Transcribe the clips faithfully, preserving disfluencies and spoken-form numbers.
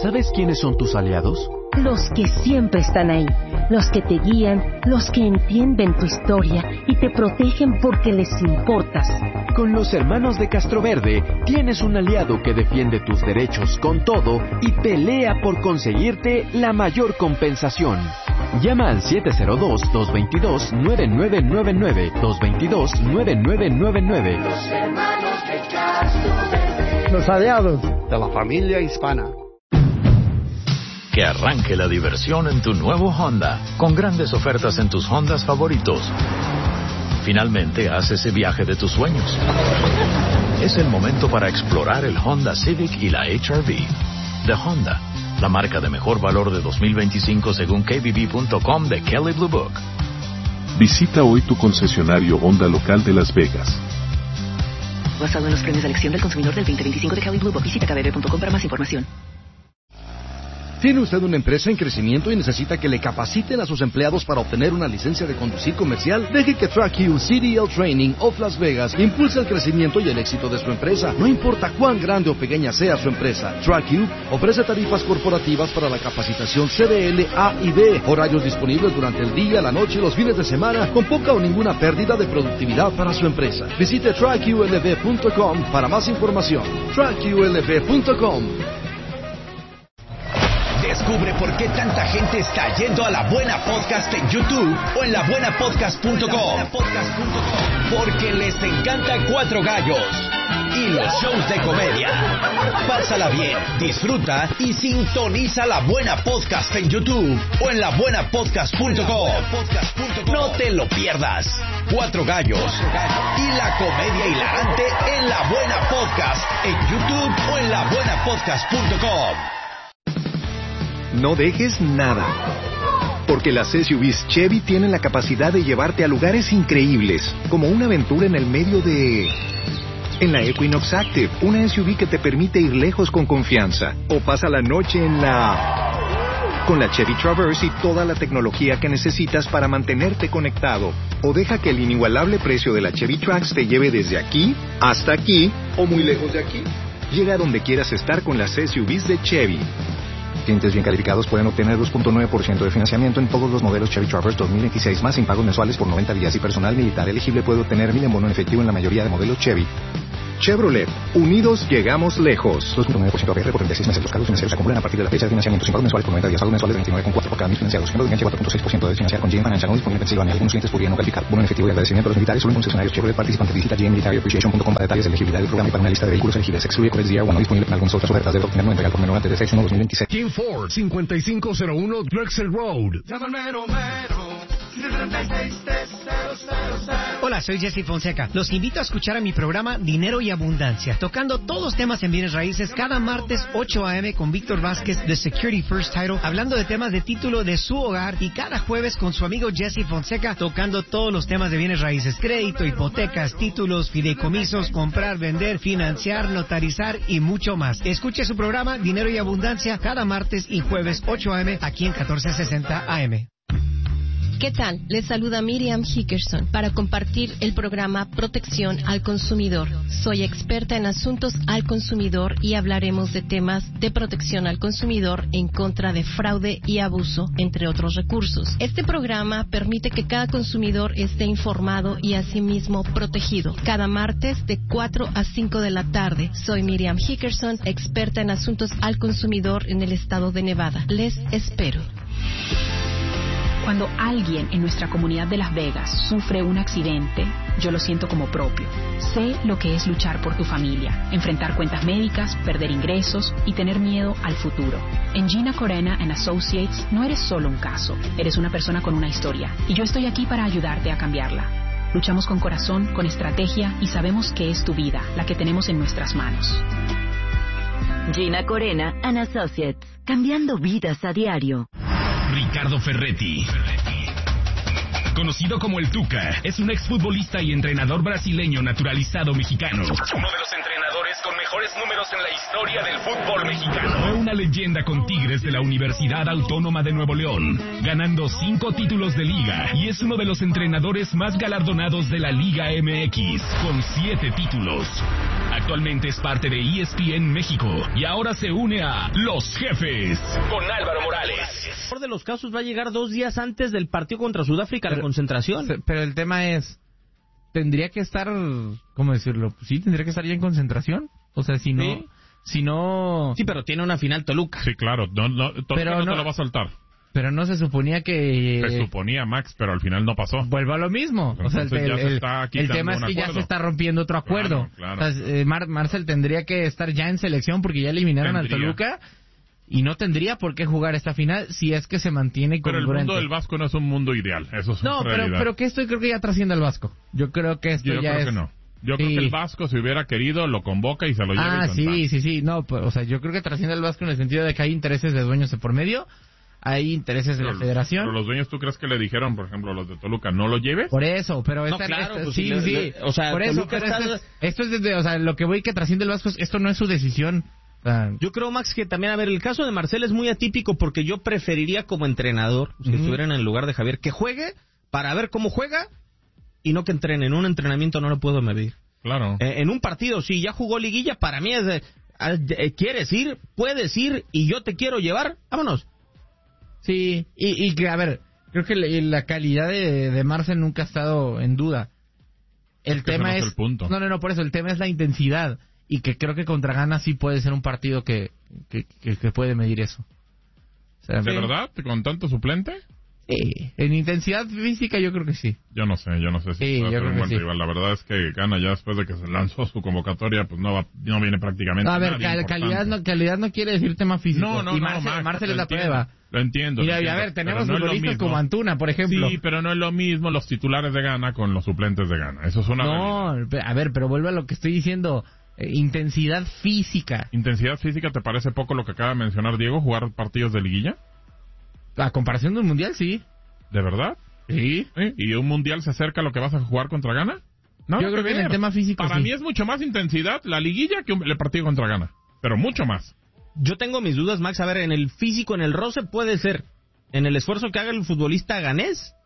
¿Sabes quiénes son tus aliados? Los que siempre están ahí, los que te guían, los que entienden tu historia y te protegen porque les importas. Con los hermanos de Castroverde tienes un aliado que defiende tus derechos con todo y pelea por conseguirte la mayor compensación. Llama al siete cero dos, dos dos dos, nueve nueve nueve nueve, dos dos dos, nueve nueve nueve nueve. Los hermanos de Castroverde. Los aliados de la familia hispana. Que arranque la diversión en tu nuevo Honda, con grandes ofertas en tus Hondas favoritos. Finalmente, haz ese viaje de tus sueños. Es el momento para explorar el Honda Civic y la H R V. De Honda, la marca de mejor valor de dos mil veinticinco según K B B punto com de Kelley Blue Book. Visita hoy tu concesionario Honda local de Las Vegas. Basado en los premios de elección del consumidor del veinte veinticinco de Kelley Blue Book. Visita K B B punto com para más información. ¿Tiene usted una empresa en crecimiento y necesita que le capaciten a sus empleados para obtener una licencia de conducir comercial? Deje que TrackU C D L Training of Las Vegas impulse el crecimiento y el éxito de su empresa. No importa cuán grande o pequeña sea su empresa, TrackU ofrece tarifas corporativas para la capacitación C D L, A y B, horarios disponibles durante el día, la noche y los fines de semana, con poca o ninguna pérdida de productividad para su empresa. Visite track U L V punto com para más información. track U L V punto com. Descubre por qué tanta gente está yendo a La Buena Podcast en YouTube o en la buena podcast punto com. Porque les encanta Cuatro Gallos y los shows de comedia. Pásala bien, disfruta y sintoniza La Buena Podcast en YouTube o en la buena podcast punto com. No te lo pierdas. Cuatro Gallos y la comedia hilarante en La Buena Podcast en YouTube o en la buena podcast punto com. No dejes nada, porque las S U Vs Chevy tienen la capacidad de llevarte a lugares increíbles, como una aventura en el medio de... En la Equinox Active, una S U V que te permite ir lejos con confianza, o pasa la noche en la... Con la Chevy Traverse y toda la tecnología que necesitas para mantenerte conectado, o deja que el inigualable precio de la Chevy Trax te lleve desde aquí hasta aquí, o muy lejos de aquí. Llega a donde quieras estar con las S U Vs de Chevy. Clientes bien calificados pueden obtener dos punto nueve por ciento de financiamiento en todos los modelos Chevy Traverse dos mil veintiséis más sin pagos mensuales por noventa días y personal militar elegible puede obtener mil en bono en efectivo en la mayoría de modelos Chevy. Chevrolet, unidos llegamos lejos. dos punto nueve por ciento A P R por treinta y seis meses. Los cargos financieros se acumulan a partir de la fecha de financiamiento sin pagos mensuales por noventa días. Pagos mensuales de veintinueve coma cuatro por cada mil financiados. Siendo de vigencia cuatro punto seis por ciento de financiar con G M Financial no disponible en Pensilvania. Algunos clientes podrían no calificar. Bono en efectivo y agradecimiento a los militares solo en concesionarios Chevrolet participantes. Visita G M Military Appreciation punto com para detalles de elegibilidad del programa y para una lista de vehículos elegibles. Se excluye Corvette Z R uno no disponible en algunas otras ofertas. Debe obtener no entregar por menor antes de seis uno dos mil veintiséis. Team Ford, cincuenta y cinco cero uno Drexel Road. Hola, soy Jesse Fonseca. Los invito a escuchar a mi programa Dinero y Abundancia, tocando todos los temas en bienes raíces cada martes ocho a eme con Víctor Vázquez de Security First Title, hablando de temas de título de su hogar, y cada jueves con su amigo Jesse Fonseca tocando todos los temas de bienes raíces: crédito, hipotecas, títulos, fideicomisos, comprar, vender, financiar, notarizar y mucho más. Escuche su programa Dinero y Abundancia cada martes y jueves ocho a eme aquí en catorce sesenta A M. ¿Qué tal? Les saluda Miriam Hickerson para compartir el programa Protección al Consumidor. Soy experta en asuntos al consumidor y hablaremos de temas de protección al consumidor en contra de fraude y abuso, entre otros recursos. Este programa permite que cada consumidor esté informado y asimismo protegido. Cada martes de cuatro a cinco de la tarde. Soy Miriam Hickerson, experta en asuntos al consumidor en el estado de Nevada. Les espero. Cuando alguien en nuestra comunidad de Las Vegas sufre un accidente, yo lo siento como propio. Sé lo que es luchar por tu familia, enfrentar cuentas médicas, perder ingresos y tener miedo al futuro. En Gina Corena and Associates no eres solo un caso, eres una persona con una historia, y yo estoy aquí para ayudarte a cambiarla. Luchamos con corazón, con estrategia, y sabemos que es tu vida la que tenemos en nuestras manos. Gina Corena and Associates, cambiando vidas a diario. Ricardo Ferretti, conocido como el Tuca, es un exfutbolista y entrenador brasileño naturalizado mexicano. Uno de los entrenadores con mejores números en la historia del fútbol mexicano. Fue una leyenda con Tigres de la Universidad Autónoma de Nuevo León, ganando cinco títulos de liga y es uno de los entrenadores más galardonados de la Liga M X, con siete títulos. Actualmente es parte de E S P N México y ahora se une a Los Jefes con Álvaro Morales. El mejor de los casos va a llegar dos días antes del partido contra Sudáfrica a la concentración. Pero el tema es, tendría que estar, ¿cómo decirlo? Sí, tendría que estar ya en concentración. O sea, si no, ¿Sí? si no. Sí, pero tiene una final Toluca. Sí, claro. No, no, Toluca Pero no, no- te lo va a soltar. Pero no se suponía que. Se suponía, Max, pero al final no pasó. Vuelva a lo mismo. O sea, el, Entonces ya se el- está el quitando tema es un que ya acuerdo. se está rompiendo otro acuerdo. Claro, claro. O sea, eh, Mar- Marcel tendría que estar ya en selección porque ya eliminaron al Tendría. Toluca y no tendría por qué jugar esta final si es que se mantiene Pero el congruente. mundo del Vasco no es un mundo ideal. Eso es No, una pero, realidad. pero que esto creo que ya trasciende al Vasco. Yo creo que esto Yo ya creo es... que no. Yo creo Sí. que el Vasco, si hubiera querido, lo convoca y se lo lleva. Ah, y tan, tan. sí, sí, sí. No, pues, o sea, yo creo que trasciende al Vasco en el sentido de que hay intereses de dueños de por medio, hay intereses de Pero, la federación. pero los dueños, ¿tú crees que le dijeron, por ejemplo, a los de Toluca, no lo lleves? Por eso, pero No, esta, claro, esta- pues, sí, le- sí, le- o sea, por eso, Toluca pero está- esto, es, esto es desde, o sea, lo que voy que trasciende el Vasco, es- esto no es su decisión. O sea, Yo creo, Max, que también, a ver, el caso de Marcel es muy atípico porque yo preferiría como entrenador, si Ujú. estuvieran en el lugar de Javier, que juegue para ver cómo juega y no que entrene. En un entrenamiento no lo puedo medir. Claro. Eh, en un partido, si ya jugó liguilla, para mí es de, ah, de- ¿quieres ir? ¿Puedes ir? ¿Y yo te quiero llevar? Vámonos. sí, y, y que, a ver, creo que la, la calidad de, de Marcel nunca ha estado en duda. El Es que ese tema no es es... el punto. No, no, no, por eso, el tema es la intensidad. Y que creo que contra Ghana sí puede ser un partido que, que, que, que puede medir eso. O sea, ¿De sí. verdad? ¿Con tanto suplente? Sí. En intensidad física yo creo que sí. Yo no sé, yo no sé si Sí, va a yo ser creo un que buen sí. rival. La verdad es que Gana ya después de que se lanzó su convocatoria, pues no va, no viene prácticamente No, a ver, nadie cal- importante. calidad, no, calidad no quiere decir tema físico. No, no, y no, Marcel, Max, Marcel lo es la entiendo, prueba. Lo entiendo. Mira, lo y a entiendo, ver, tenemos pero no es lo futbolistas mismo. como Antuna, por ejemplo. Sí, pero no es lo mismo los titulares de Gana con los suplentes de Gana. Eso es una realidad. No, pe- a ver, pero vuelve a lo que estoy diciendo. Eh, intensidad física. ¿Intensidad física te parece poco lo que acaba de mencionar Diego? ¿Jugar partidos de liguilla? A comparación de un mundial, sí. ¿De verdad? Sí. ¿Sí? ¿Y un mundial se acerca a lo que vas a jugar contra Gana? No, Yo creo que en el tema físico Para sí. mí es mucho más intensidad la liguilla que un- el partido contra Gana. Pero mucho más. Yo tengo mis dudas, Max. A ver, en el físico, en el roce puede ser. En el esfuerzo que haga el futbolista ganés,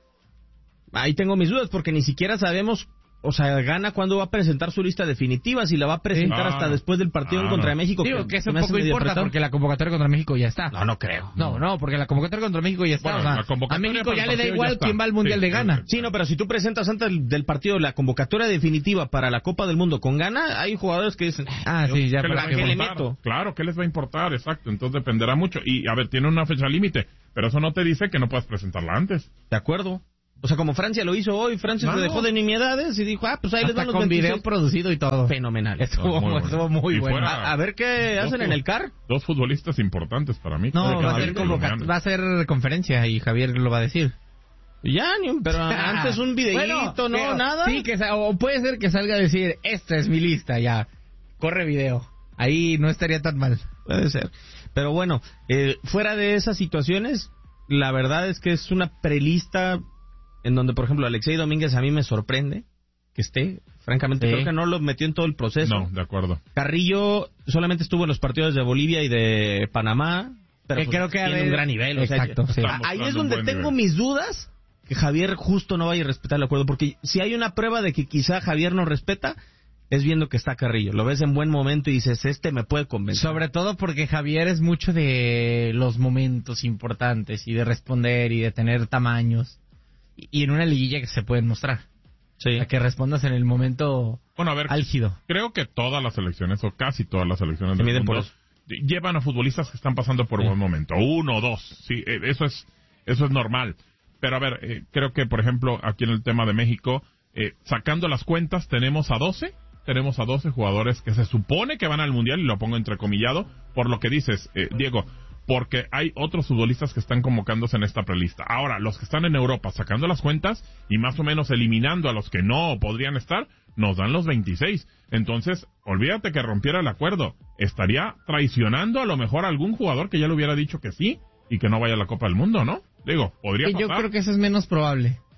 ahí tengo mis dudas porque ni siquiera sabemos, o sea, Gana cuándo va a presentar su lista definitiva, si la va a presentar Sí. hasta Claro. después del partido en Claro. contra México. Digo que eso se me hace poco medio importa apretado. porque la convocatoria contra México ya está. No, no creo. No, no, porque la convocatoria contra México ya está. Bueno, o sea, la a convocatoria México para ya el le da partido ya igual está. quién va al Mundial Sí, de Ghana. Sí, no, pero si tú presentas antes del, del partido la convocatoria definitiva para la Copa del Mundo con Gana, hay jugadores que dicen, Ah, sí, ya. ¿Qué les para va a que- ¿qué le importar? meto? Claro, ¿qué les va a importar? Exacto, entonces dependerá mucho. Y, a ver, tiene una fecha límite, pero eso no te dice que no puedas presentarla antes. de acuerdo. O sea, como Francia lo hizo hoy, Francia No. se dejó de nimiedades y dijo, ah, pues ahí les Hasta van los con veintiséis. video producido y todo. Fenomenal. Estuvo Muy muy, bueno. estuvo muy Y bueno. fuera- A, a ver qué Dos hacen en fut- el C A R. Dos futbolistas importantes para mí. No, Creo que va a, Javier ser y convoca- colombiano. va a ser conferencia y Javier lo va a decir. Ya, ni- pero antes un videíto, Bueno, no, pero- nada. Sí, que sa- o puede ser que salga a decir, esta es mi lista, ya. Corre video. Ahí no estaría tan mal. Puede ser. Pero bueno, eh, fuera de esas situaciones, la verdad es que es una prelista en donde, por ejemplo, Alexei Domínguez a mí me sorprende que esté. Francamente, Sí. creo que no lo metió en todo el proceso. No, de acuerdo. Carrillo solamente estuvo en los partidos de Bolivia y de Panamá. Pero Que pues, creo que tiene a ver- un gran nivel. o sea, Exacto, sí. a- ahí es mostrando un donde buen tengo nivel. mis dudas que Javier justo no vaya a respetar el acuerdo. Porque si hay una prueba de que quizá Javier no respeta, es viendo que está Carrillo. Lo ves en buen momento y dices, este me puede convencer. Sobre todo porque Javier es mucho de los momentos importantes y de responder y de tener tamaños. Y, y en una liguilla que se pueden mostrar. Sí. A que respondas en el momento Bueno, a ver, álgido. creo que todas las selecciones, o casi todas las selecciones Se del miden mundo, por llevan a futbolistas que están pasando por Sí. buen momento. Uno o dos. Sí, eh, eso es, eso es normal. Pero a ver, eh, creo que, por ejemplo, aquí en el tema de México, eh, sacando las cuentas, tenemos a doce. Tenemos a doce jugadores que se supone que van al Mundial, y lo pongo entrecomillado, por lo que dices, eh, Diego, porque hay otros futbolistas que están convocándose en esta prelista. Ahora, los que están en Europa, sacando las cuentas y más o menos eliminando a los que no podrían estar, nos dan los veintiséis. Entonces, olvídate que rompiera el acuerdo. Estaría traicionando a lo mejor a algún jugador que ya le hubiera dicho que sí y que no vaya a la Copa del Mundo, ¿no? Digo, podría Y yo pasar. creo que eso es menos probable.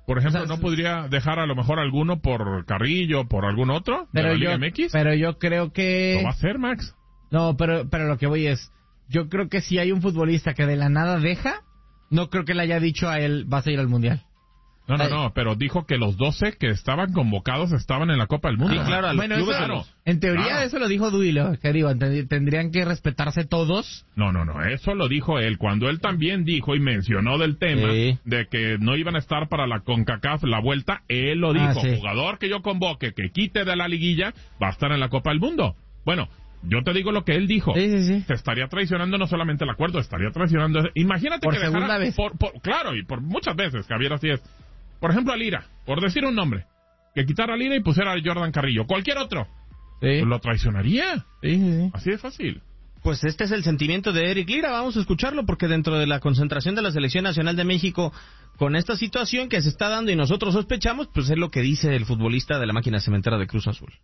Por ejemplo, o sea, ¿no podría dejar a lo mejor alguno por Carrillo, por algún otro de pero la yo, Liga M X? Pero yo creo que... Lo va a hacer, Max. No, pero, pero lo que voy es... Yo creo que si hay un futbolista que de la nada deja, no creo que le haya dicho a él, vas a ir al Mundial. No, no, no, pero dijo que los doce que estaban convocados estaban en la Copa del Mundo. Sí, claro, a los Bueno, clubes eso, de los- en teoría Claro. eso lo dijo Duilo, que digo, ent- tendrían que respetarse todos. No, no, no, eso lo dijo él, cuando él también dijo y mencionó del tema Sí. de que no iban a estar para la CONCACAF la vuelta, él lo dijo, Ah, sí. jugador que yo convoque, que quite de la liguilla, va a estar en la Copa del Mundo. Bueno, yo te digo lo que él dijo. Sí, sí, sí. Se estaría traicionando no solamente el acuerdo, estaría traicionando... Imagínate Por que dejara- segunda vez. Por, por- claro, y por muchas veces, Javier, así es. Por ejemplo, a Lira, por decir un nombre, que quitara a Lira y pusiera a Jordan Carrillo, cualquier otro, Sí. pues lo traicionaría. Sí, sí, sí. Así de fácil. Pues este es el sentimiento de Eric Lira, vamos a escucharlo porque dentro de la concentración de la Selección Nacional de México con esta situación que se está dando y nosotros sospechamos, pues es lo que dice el futbolista de la máquina cementera de Cruz Azul.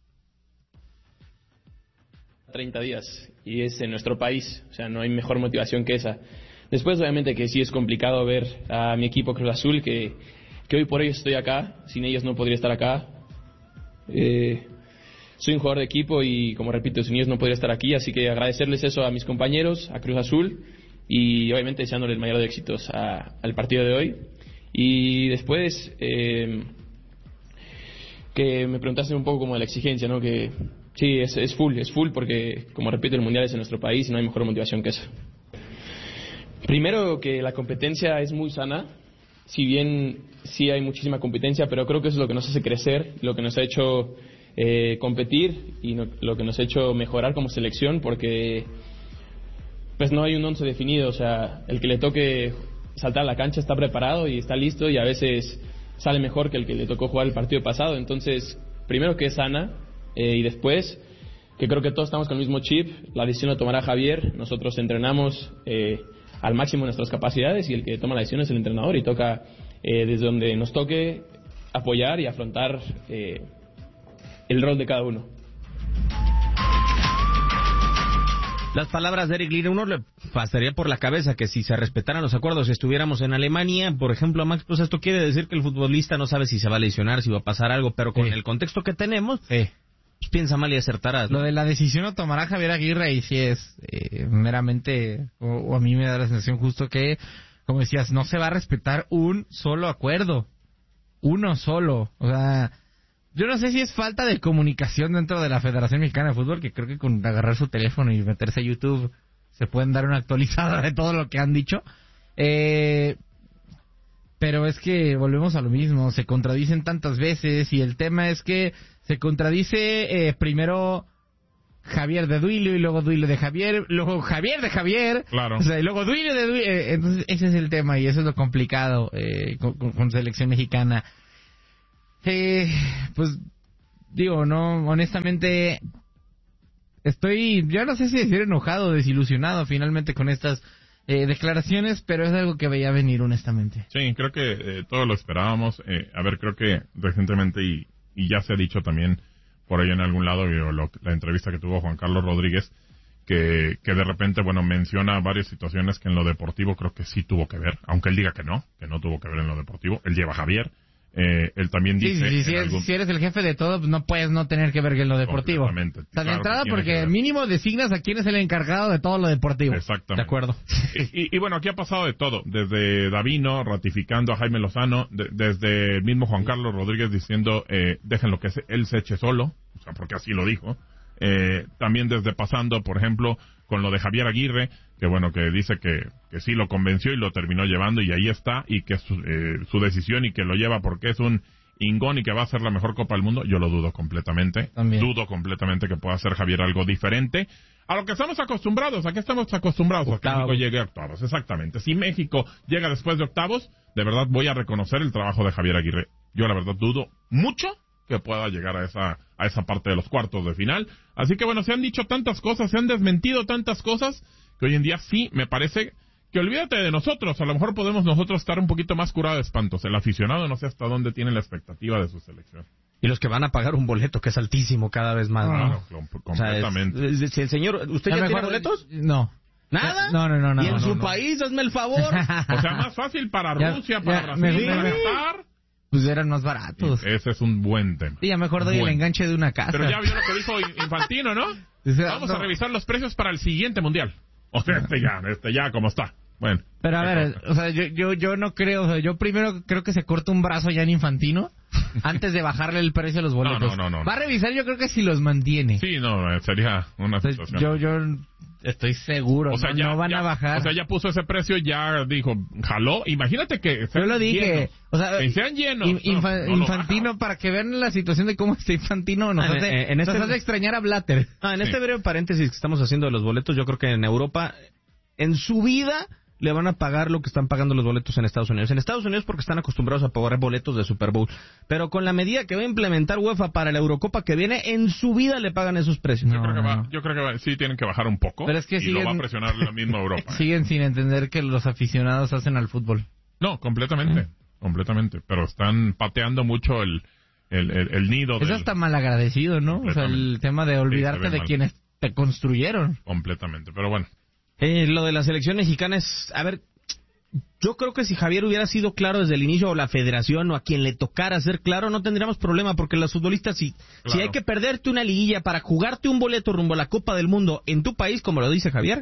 treinta días y es en nuestro país, o sea, no hay mejor motivación que esa. Después, obviamente, que sí es complicado ver a mi equipo Cruz Azul, que, que hoy por hoy estoy acá, sin ellos no podría estar acá. Eh, soy un jugador de equipo y, como repito, sin ellos no podría estar aquí, así que agradecerles eso a mis compañeros, a Cruz Azul y, obviamente, deseándoles el mayor de éxitos a, al partido de hoy. Y después, eh, que me preguntaste un poco como de la exigencia, ¿no? Que sí, es, es full, es full porque, como repito, el Mundial es en nuestro país y no hay mejor motivación que eso. Primero, que la competencia es muy sana, si bien sí hay muchísima competencia, pero creo que eso es lo que nos hace crecer, lo que nos ha hecho eh, competir y no, lo que nos ha hecho mejorar como selección, porque pues no hay un once definido, o sea, el que le toque saltar a la cancha está preparado y está listo y a veces sale mejor que el que le tocó jugar el partido pasado. Entonces, primero que es sana eh, y después que creo que todos estamos con el mismo chip, la decisión la tomará Javier, nosotros entrenamos eh, al máximo de nuestras capacidades y el que toma la decisión es el entrenador y toca eh, desde donde nos toque apoyar y afrontar eh, el rol de cada uno. Las palabras de Eric Lira, uno le pasaría por la cabeza que si se respetaran los acuerdos, si estuviéramos en Alemania, por ejemplo, Max, pues esto quiere decir que el futbolista no sabe si se va a lesionar, si va a pasar algo, pero con Sí. el contexto que tenemos, Sí. pues piensa mal y acertarás, ¿no? Lo de la decisión lo tomará Javier Aguirre y si es eh, meramente, o, o a mí me da la sensación justo que, como decías, no se va a respetar un solo acuerdo. Uno solo. O sea, yo no sé si es falta de comunicación dentro de la Federación Mexicana de Fútbol, que creo que con agarrar su teléfono y meterse a YouTube se pueden dar una actualizada de todo lo que han dicho. Eh, pero es que volvemos a lo mismo, se contradicen tantas veces y el tema es que se contradice eh, primero Javier de Duilio y luego Duilio de Javier, luego Javier de Javier, Claro. o sea, y luego Duilio de Duilio. Eh, entonces ese es el tema y eso es lo complicado eh, con, con, con selección mexicana. Eh, pues digo, no, honestamente estoy, yo no sé si decir enojado o desilusionado finalmente con estas eh, declaraciones, pero es algo que veía venir honestamente. Sí, creo que eh, todos lo esperábamos. Eh, a ver, creo que recientemente, y, y ya se ha dicho también por ahí en algún lado, vio lo- la entrevista que tuvo Juan Carlos Rodríguez, que, que de repente, bueno, menciona varias situaciones que en lo deportivo creo que sí tuvo que ver, aunque él diga que no, que no tuvo que ver en lo deportivo. Él lleva a Javier. Eh, él también Sí, dice... sí, sí, si, en eres, algún- si eres el jefe de todo, pues no puedes no tener que ver en lo deportivo. Completamente. O sea, Claro de que entrada, tiene que porque ver. mínimo designas a quién es el encargado de todo lo deportivo. Exactamente. De acuerdo. Y, y- y bueno, aquí ha pasado de todo, desde Davino ratificando a Jaime Lozano, de- desde el mismo Juan Carlos Rodríguez diciendo, eh, déjenlo que se- él se eche solo, o sea, porque así lo dijo. Eh, también desde pasando, por ejemplo, con lo de Javier Aguirre, que bueno, que dice que, que sí lo convenció y lo terminó llevando y ahí está, y que es su, eh, su decisión y que lo lleva porque es un ingón y que va a ser la mejor Copa del Mundo. Yo lo dudo completamente. También. Dudo completamente que pueda hacer Javier algo diferente a lo que estamos acostumbrados. ¿A qué estamos acostumbrados? A que México llegue a octavos, exactamente. Si México llega después de octavos, de verdad voy a reconocer el trabajo de Javier Aguirre. Yo la verdad dudo mucho que pueda llegar a esa a esa parte de los cuartos de final. Así que bueno, se han dicho tantas cosas, se han desmentido tantas cosas, que hoy en día sí me parece que olvídate de nosotros. A lo mejor podemos nosotros estar un poquito más curados de espantos. El aficionado no sé hasta dónde tiene la expectativa de su selección. Y los que van a pagar un boleto que es altísimo cada vez más, Claro, ¿no? com- O sea, es- completamente. es- si el señor, ¿usted Ya ya, mejor- tiene boletos? No. ¿Nada? No, no, no, no. ¿Y en no, su no. país, hazme el favor? O sea, más fácil para Ya- Rusia, ya, para me- Brasil, me- para estar Pues eran más baratos. Y ese es un buen tema. Y a mejor doy buen. el enganche de una casa. Pero ya vio lo que dijo Infantino, ¿no? Vamos no. a revisar los precios para el siguiente mundial. O sea, este ya, este ya, como está. Bueno. Pero a ver, o sea, yo, yo, yo no creo, o sea, yo primero creo que se corta un brazo ya en Infantino antes de bajarle el precio a los boletos. No, no, no, no. Va a revisar, yo creo que si los mantiene. Sí, no, sería una situación. Yo, yo estoy seguro, o sea, no, ya, no van ya, a bajar. O sea, ya puso ese precio, ya dijo, jaló. Imagínate que yo lo dije, llenos, o sea, que sean llenos. In, infa, no, no Infantino, para que vean la situación de cómo está Infantino, nos, ah, hace, en, en este, nos hace extrañar a Blatter. Ah, en sí. Este breve paréntesis que estamos haciendo de los boletos, yo creo que en Europa, en su vida, le van a pagar lo que están pagando los boletos en Estados Unidos. En Estados Unidos porque están acostumbrados a pagar boletos de Super Bowl. Pero con la medida que va a implementar UEFA para la Eurocopa que viene, en su vida le pagan esos precios. No, yo creo que va, yo creo que va, sí tienen que bajar un poco. Pero es que y siguen, lo va a presionar la misma Europa. Siguen sin entender que los aficionados hacen al fútbol. No, completamente, ¿Eh? completamente. Pero están pateando mucho el, el, el, el nido. Es del... hasta malagradecido, ¿no? O sea, el tema de olvidarte sí, de mal. Quienes te construyeron. Completamente, pero bueno. Eh, lo de la selección mexicana es, a ver, yo creo que si Javier hubiera sido claro desde el inicio, o la federación, o a quien le tocara ser claro, no tendríamos problema, porque los futbolistas, si, claro. si hay que perderte una liguilla para jugarte un boleto rumbo a la Copa del Mundo en tu país, como lo dice Javier,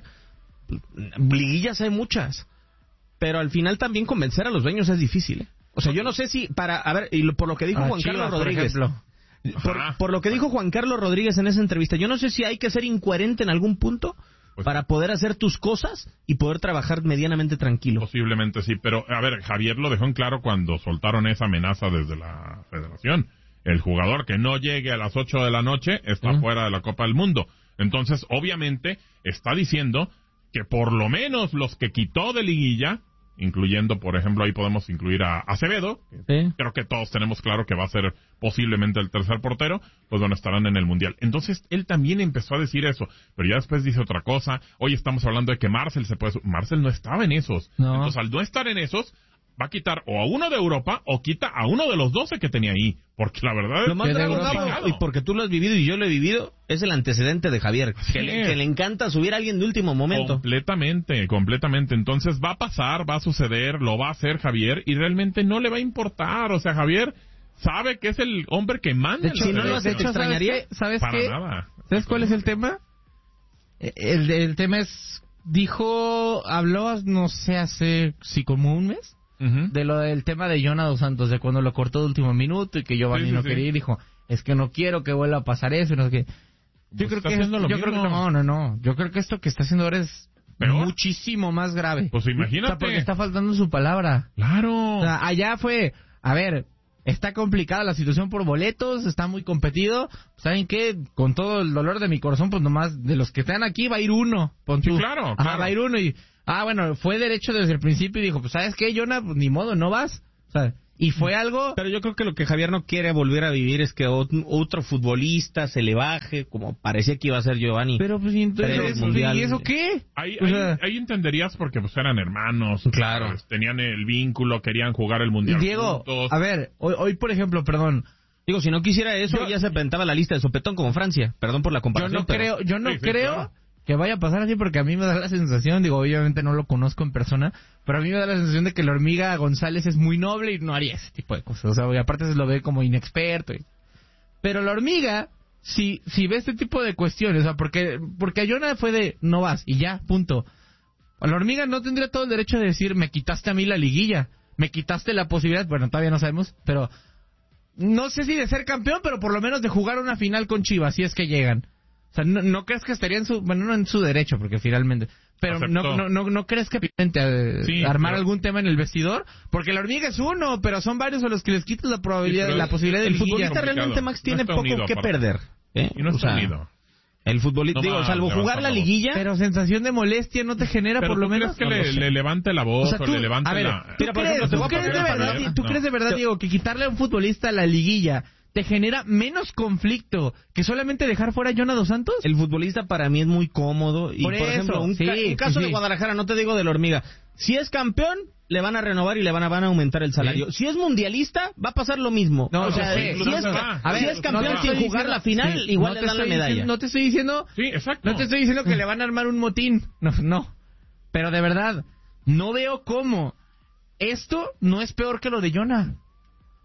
liguillas hay muchas, pero al final también convencer a los dueños es difícil, ¿eh? O sea, yo no sé si, para, a ver, y lo, por lo que dijo ah, Juan Chivas, Carlos Rodríguez, por, por, por lo que dijo Juan Carlos Rodríguez en esa entrevista, yo no sé si hay que ser incoherente en algún punto, Pues, para poder hacer tus cosas y poder trabajar medianamente tranquilo. Posiblemente sí, pero a ver, Javier lo dejó en claro cuando soltaron esa amenaza desde la federación. El jugador que no llegue a las ocho de la noche está uh-huh. fuera de la Copa del Mundo. Entonces, obviamente, está diciendo que por lo menos los que quitó de liguilla, incluyendo, por ejemplo, ahí podemos incluir a Acevedo, que sí. creo que todos tenemos claro que va a ser posiblemente el tercer portero, pues bueno, estarán en el Mundial. Entonces, él también empezó a decir eso, pero ya después dice otra cosa. Hoy estamos hablando de que Marcel se puede... Marcel no estaba en esos. No. Entonces, al no estar en esos, va a quitar o a uno de Europa o quita a uno de los doce que tenía ahí, porque la verdad es lo más dragado, y porque tú lo has vivido y yo lo he vivido, es el antecedente de Javier, sí. que, le, que le encanta subir a alguien de último momento. Completamente, completamente. Entonces va a pasar, va a suceder, lo va a hacer Javier y realmente no le va a importar. O sea, Javier sabe que es el hombre que manda. De hecho, si no lo has hecho, extrañaría. ¿Sabes qué? ¿Sabes, qué? Nada. ¿Sabes cuál es el tema? El, el tema es, dijo, habló, no sé, hace, sí, como un mes. Uh-huh. De lo del tema de Jonah Dos Santos, de cuando lo cortó de último minuto y que Giovanni sí, sí, no sí. quería ir, dijo, es que no quiero que vuelva a pasar eso, no sé qué. Yo pues creo que es, yo creo que no, no, no. Yo creo que esto que está haciendo ahora es ¿peor? Muchísimo más grave. Pues imagínate. O sea, porque está faltando su palabra. Claro. O sea, allá fue, a ver, está complicada la situación por boletos, está muy competido. ¿Saben qué? Con todo el dolor de mi corazón, pues nomás de los que están aquí va a ir uno. Pon tú. Sí, claro, Ajá, claro. va a ir uno y ah, bueno, fue derecho desde el principio y dijo, pues, ¿sabes qué, Jonah? Pues, ni modo, no vas. O sea, y fue algo... Pero yo creo que lo que Javier no quiere volver a vivir es que otro futbolista se le baje, como parecía que iba a ser Giovanni. Pero, pues, entonces, ¿y eso qué? Ahí, o sea, ahí, ahí entenderías porque, pues, eran hermanos. Claro. Pues, tenían el vínculo, querían jugar el Mundial Diego, juntos. A ver, hoy, hoy, por ejemplo, perdón... Digo, si no quisiera eso, yo, ya se presentaba la lista de sopetón como Francia. Perdón por la comparación. Yo no pero... creo, yo no sí, sí, creo... claro. que vaya a pasar así, porque a mí me da la sensación, digo, obviamente no lo conozco en persona, pero a mí me da la sensación de que la hormiga González es muy noble y no haría ese tipo de cosas. O sea, y aparte se lo ve como inexperto. Y... Pero la hormiga, si si ve este tipo de cuestiones, o sea, porque porque a Jonah fue de no vas y ya, punto. La hormiga no tendría todo el derecho de decir, me quitaste a mí la liguilla, me quitaste la posibilidad, bueno, todavía no sabemos, pero no sé si de ser campeón, pero por lo menos de jugar una final con Chivas, si es que llegan. O sea, ¿no, no crees que estaría en su... Bueno, no en su derecho, porque finalmente... Pero no, no, no, no crees que eh, sí, armar pero... algún tema en el vestidor, porque la hormiga es uno, pero son varios a los que les quitas la probabilidad, sí, la posibilidad de el futbolista realmente, Max, tiene no poco que para... perder. ¿eh? Y no está o sea, unido. El futbolista, no, digo, salvo jugar la liguilla... Pero sensación de molestia no te genera, pero por lo menos... ¿Pero tú crees que le, le levante la voz o, sea, tú, o le levante a ver, la... ¿Tú, Mira, crees, ejemplo, ¿tú, crees, de verdad, ¿tú no. crees de verdad, Diego, que quitarle a un futbolista la liguilla te genera menos conflicto que solamente dejar fuera a Jonah Dos Santos? El futbolista para mí es muy cómodo. Y, por, por eso, ejemplo, un, sí, ca un caso sí. de Guadalajara, no te digo de la hormiga. Si es campeón, le van a renovar y le van a, van a aumentar el salario. ¿Sí? Si es mundialista, va a pasar lo mismo. No, o sea, sí, si, es, a ver, si es campeón no sin jugar diciendo, la final, sí, igual no le dan la medalla. Diciendo, no te estoy diciendo... Sí, exacto. No te estoy diciendo que le van a armar un motín. No, no. Pero de verdad, no veo cómo. Esto no es peor que lo de Jonah.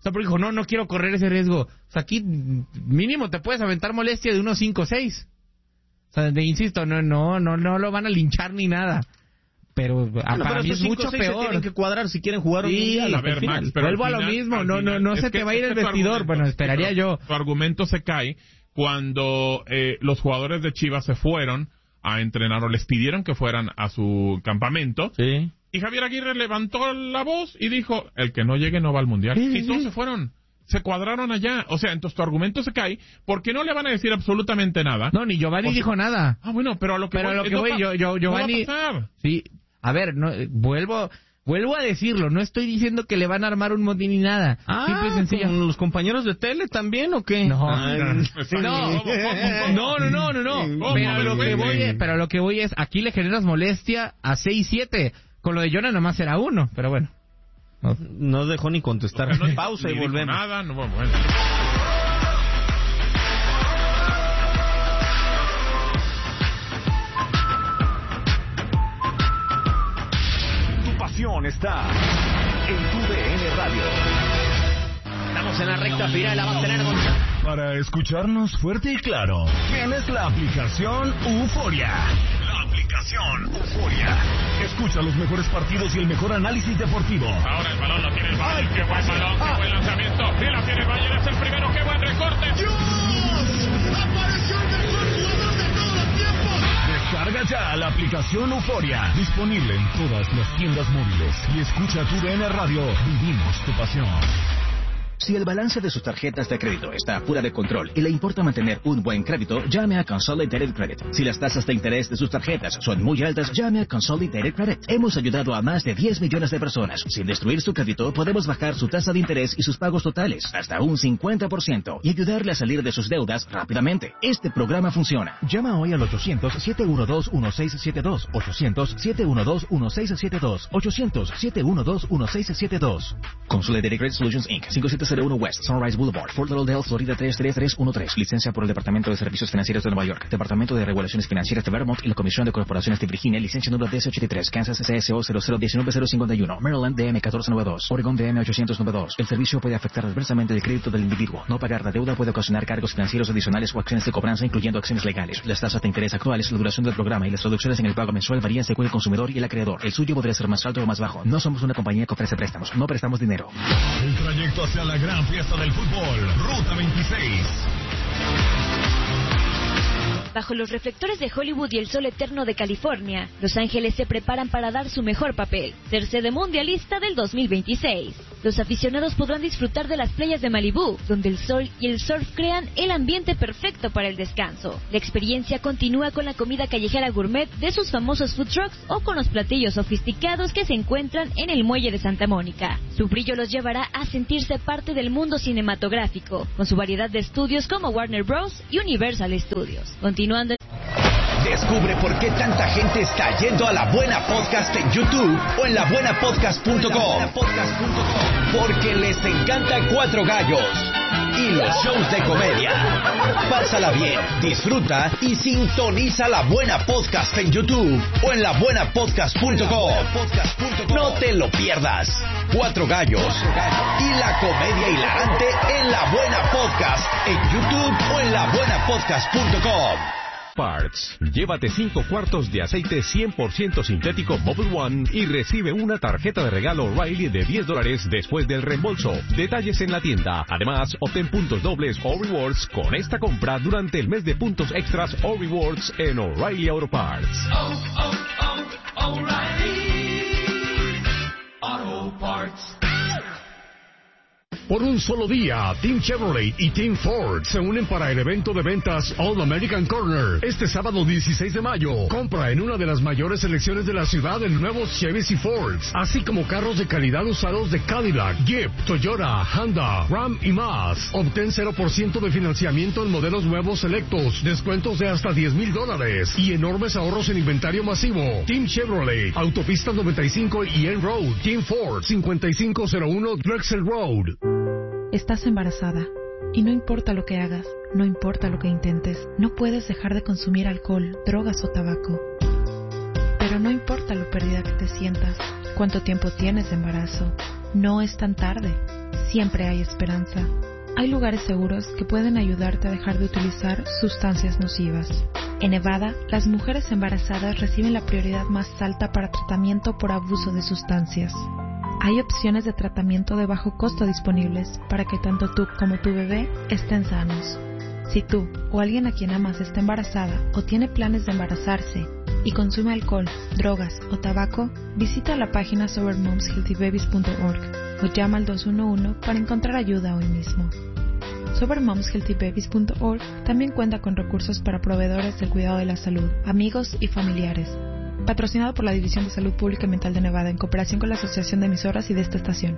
O sea, porque dijo, no, no quiero correr ese riesgo. O sea, aquí mínimo te puedes aventar molestia de unos cinco o seis. O sea, te insisto, no, no, no, no lo van a linchar ni nada. Pero bueno, para pero mí es mucho peor. Se tienen que cuadrar si quieren jugar un sí, mundial. A ver, Max, pero vuelvo al a lo final, mismo. No, no, no se que, te va a ir el es vestidor. Bueno, esperaría sí, yo. Tu argumento se cae cuando eh, los jugadores de Chivas se fueron a entrenar o les pidieron que fueran a su campamento. Sí. Y Javier Aguirre levantó la voz y dijo, el que no llegue no va al mundial. Sí, y sí, todos sí. se fueron. Se cuadraron allá. O sea, entonces tu argumento se cae porque no le van a decir absolutamente nada. No, ni Giovanni o sea, dijo nada. Ah, bueno, pero a lo que pero voy, a lo que no voy pa- yo, yo, Giovanni... no va a pasar. Sí, a ver, no, vuelvo... Vuelvo a decirlo, no estoy diciendo que le van a armar un motín ni nada. Ah, Simple y sencillo. ¿con los compañeros de tele también o qué? No, Ay, no, ¿Cómo, cómo, cómo? no, no, no, no, no. ¿Cómo? Pero a lo que voy es, pero a lo que voy es, aquí le generas molestia a seis siete. Con lo de Jonah nomás era uno, pero bueno. No, no dejó ni contestar. No, Pausa ni y dijo volvemos. Nada, no, bueno. Tu pasión está en tu D N Radio. Estamos en la recta final, la va a tener Gonzalo. Para escucharnos fuerte y claro, tienes la aplicación Euforia. La aplicación Euforia. Escucha los mejores partidos y el mejor análisis deportivo. Ahora el balón lo tiene el Bayern. Qué buen balón, qué buen lanzamiento. Y la tiene el Bayern, es el primero. Qué buen recorte. ¡Dios! ¡Apareció el mejor jugador de todos los tiempos! Descarga ya la aplicación Euforia. Disponible en todas las tiendas móviles. Y escucha tu D N Radio. Vivimos tu pasión. Si el balance de sus tarjetas de crédito está fuera de control y le importa mantener un buen crédito, llame a Consolidated Credit. Si las tasas de interés de sus tarjetas son muy altas, llame a Consolidated Credit. Hemos ayudado a más de diez millones de personas. Sin destruir su crédito, podemos bajar su tasa de interés y sus pagos totales hasta un cincuenta por ciento y ayudarle a salir de sus deudas rápidamente. Este programa funciona. Llama hoy al ochocientos, siete uno dos, uno seis siete dos, ochocientos, siete uno dos, uno seis siete dos, ochocientos, siete uno dos, uno seis siete dos. Consolidated Credit Solutions Incorporated. cinco siete cero uno West Sunrise Boulevard, Fort Lauderdale, Florida tres tres tres uno tres. Licencia por el Departamento de Servicios Financieros de Nueva York, Departamento de Regulaciones Financieras de Vermont y la Comisión de Corporaciones de Virginia. Licencia número D S ochenta y tres, Kansas C S O cero cero uno nueve cero cinco uno, Maryland D M catorce noventa y dos, Oregon D M ochocientos noventa y dos. El servicio puede afectar adversamente el crédito del individuo. No pagar la deuda puede ocasionar cargos financieros adicionales o acciones de cobranza, incluyendo acciones legales. Las tasas de interés actuales, la duración del programa y las reducciones en el pago mensual varían según el consumidor y el acreedor. El suyo podría ser más alto o más bajo. No somos una compañía que ofrece préstamos. No prestamos dinero. El trayecto hacia la gran fiesta del fútbol. Ruta veintiséis. Bajo los reflectores de Hollywood y el sol eterno de California, Los Ángeles se preparan para dar su mejor papel, ser sede mundialista del dos mil veintiséis. Los aficionados podrán disfrutar de las playas de Malibú, donde el sol y el surf crean el ambiente perfecto para el descanso. La experiencia continúa con la comida callejera gourmet de sus famosos food trucks o con los platillos sofisticados que se encuentran en el muelle de Santa Mónica. Su brillo los llevará a sentirse parte del mundo cinematográfico, con su variedad de estudios como Warner Bros. Y Universal Studios. Continuando. Descubre por qué tanta gente está yendo a La Buena Podcast en YouTube o en la buena podcast punto com. Porque les encanta Cuatro Gallos y los shows de comedia. Pásala bien, disfruta y sintoniza La Buena Podcast en YouTube o en la buena podcast punto com. No te lo pierdas. Cuatro Gallos y la comedia hilarante en La Buena Podcast en YouTube o en la buena podcast punto com. Parts. Llévate cinco cuartos de aceite cien por ciento sintético Mobil One y recibe una tarjeta de regalo O'Reilly de diez dólares después del reembolso. Detalles en la tienda. Además, obtén puntos dobles o rewards con esta compra durante el mes de puntos extras o rewards en O'Reilly Auto Parts. Oh, oh, oh, O'Reilly Auto Parts. Por un solo día, Team Chevrolet y Team Ford se unen para el evento de ventas All American Corner. Este sábado dieciséis de mayo, compra en una de las mayores selecciones de la ciudad en nuevos Chevys y Fords, así como carros de calidad usados de Cadillac, Jeep, Toyota, Honda, Ram y más. Obtén cero por ciento de financiamiento en modelos nuevos selectos, descuentos de hasta diez mil dólares y enormes ahorros en inventario masivo. Team Chevrolet, Autopista noventa y cinco y N Road. Team Ford, cincuenta y cinco cero uno Drexel Road. Estás embarazada y no importa lo que hagas, no importa lo que intentes, no puedes dejar de consumir alcohol, drogas o tabaco. Pero no importa lo perdida que te sientas, cuánto tiempo tienes de embarazo, No es tan tarde. Siempre hay esperanza. Hay lugares seguros que pueden ayudarte a dejar de utilizar sustancias nocivas. En Nevada, las mujeres embarazadas reciben la prioridad más alta para tratamiento por abuso de sustancias. Hay opciones de tratamiento de bajo costo disponibles para que tanto tú como tu bebé estén sanos. Si tú o alguien a quien amas está embarazada o tiene planes de embarazarse y consume alcohol, drogas o tabaco, visita la página sober moms healthy babies punto org o llama al dos uno uno para encontrar ayuda hoy mismo. sober moms healthy babies punto org también cuenta con recursos para proveedores del cuidado de la salud, amigos y familiares. Patrocinado por la División de Salud Pública y Mental de Nevada en cooperación con la Asociación de Emisoras y de esta estación.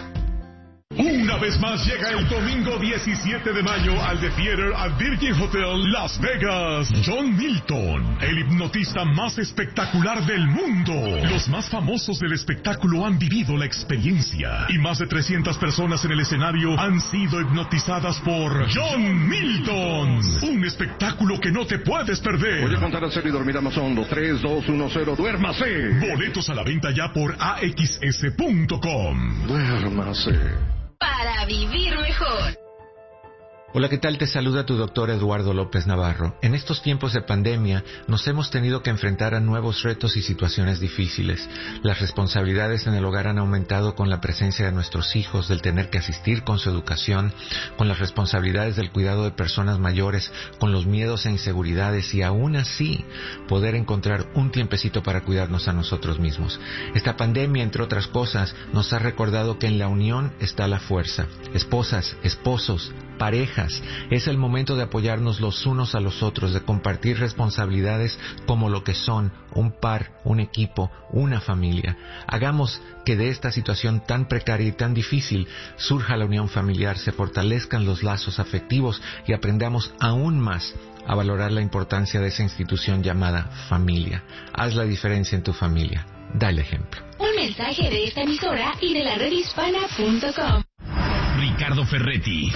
Una vez más llega el domingo diecisiete de mayo al The Theater at Virgin Hotel Las Vegas. John Milton, el hipnotista más espectacular del mundo. Los más famosos del espectáculo han vivido la experiencia y más de trescientas personas en el escenario han sido hipnotizadas por John Milton. Un espectáculo que no te puedes perder. Voy a contar al cero y dormir a más hondo. tres, dos, uno, cero, duérmase. Boletos a la venta ya por a x s punto com. Duérmase. Para vivir mejor. Hola, ¿qué tal? Te saluda tu doctor Eduardo López Navarro. En estos tiempos de pandemia nos hemos tenido que enfrentar a nuevos retos y situaciones difíciles. Las responsabilidades en el hogar han aumentado con la presencia de nuestros hijos, del tener que asistir con su educación, con las responsabilidades del cuidado de personas mayores, con los miedos e inseguridades y aún así poder encontrar un tiempecito para cuidarnos a nosotros mismos. Esta pandemia, entre otras cosas, nos ha recordado que en la unión está la fuerza. Esposas, esposos, parejas, es el momento de apoyarnos los unos a los otros, de compartir responsabilidades como lo que son, un par, un equipo, una familia. Hagamos que de esta situación tan precaria y tan difícil surja la unión familiar, se fortalezcan los lazos afectivos y aprendamos aún más a valorar la importancia de esa institución llamada familia. Haz la diferencia en tu familia. Da el ejemplo. Un mensaje de esta emisora y de la red hispana punto com. Ricardo Ferretti,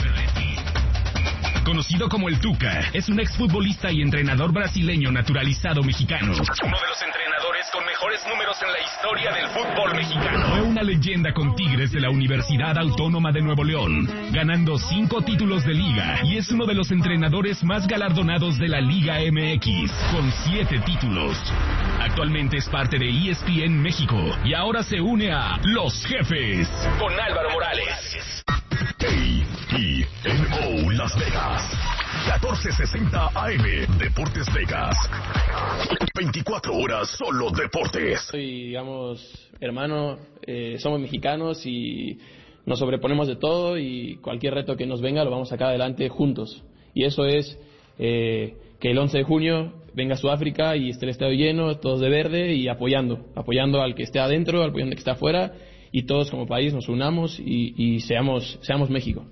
conocido como el Tuca, es un exfutbolista y entrenador brasileño naturalizado mexicano. Uno de los entrenadores con mejores números en la historia del fútbol mexicano. Fue una leyenda con Tigres de la Universidad Autónoma de Nuevo León, ganando cinco títulos de liga, y es uno de los entrenadores más galardonados de la Liga M X, con siete títulos. Actualmente es parte de E S P N México y ahora se une a Los Jefes con Álvaro Morales. K I N O Las Vegas, catorce sesenta A M, Deportes Vegas. veinticuatro horas solo deportes. Soy, digamos, hermano, eh, somos mexicanos y nos sobreponemos de todo y cualquier reto que nos venga lo vamos a sacar adelante juntos. Y eso es eh, que el once de junio venga a Sudáfrica y esté el estadio lleno, todos de verde y apoyando, apoyando al que esté adentro, apoyando al que está afuera. Y todos como país nos unamos y, y seamos, seamos México.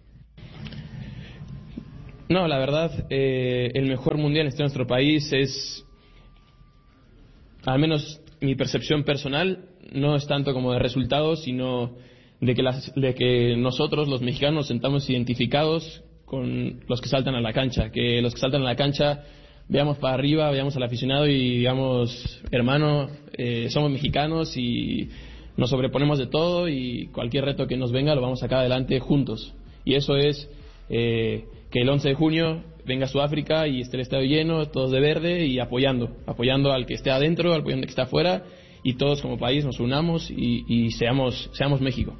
No, la verdad, eh, el mejor mundial en nuestro país es, al menos mi percepción personal, no es tanto como de resultados, sino de que, las, de que nosotros, los mexicanos, nos sentamos identificados con los que saltan a la cancha. Que los que saltan a la cancha veamos para arriba, veamos al aficionado y digamos, hermano, eh, somos mexicanos y nos sobreponemos de todo y cualquier reto que nos venga lo vamos a sacar adelante juntos. Y eso es eh, que el once de junio venga a Sudáfrica y esté el estadio lleno, todos de verde y apoyando, apoyando al que esté adentro, apoyando al que está afuera y todos como país nos unamos y, y seamos, seamos México.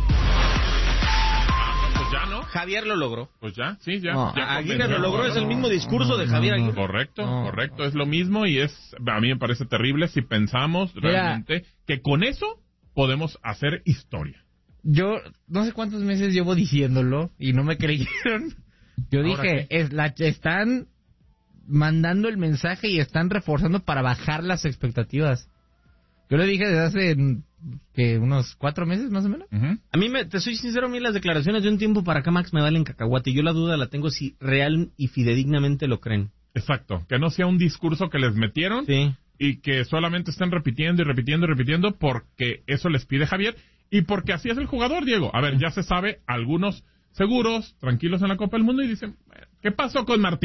Pues ya, ¿no? Javier lo logró. Pues ya, sí, ya. No, ya Aguirre lo logró, es el mismo discurso de Javier Aguirre. Correcto, No. correcto, es lo mismo y es, a mí me parece terrible si pensamos Mira, realmente que con eso podemos hacer historia. Yo no sé cuántos meses llevo diciéndolo y no me creyeron. Yo ¿Ahora dije, es la, están mandando el mensaje y están reforzando para bajar las expectativas. Yo le dije desde hace que unos cuatro meses más o menos. Uh-huh. A mí, me, te soy sincero, a mí las declaraciones de un tiempo para acá, Max, me valen cacahuate. Yo la duda la tengo si real y fidedignamente lo creen. Exacto, que no sea un discurso que les metieron sí. y que solamente estén repitiendo y repitiendo y repitiendo porque eso les pide Javier y porque así es el jugador, Diego. A ver, ya se sabe, algunos seguros, tranquilos en la Copa del Mundo y dicen, ¿qué pasó con Martino?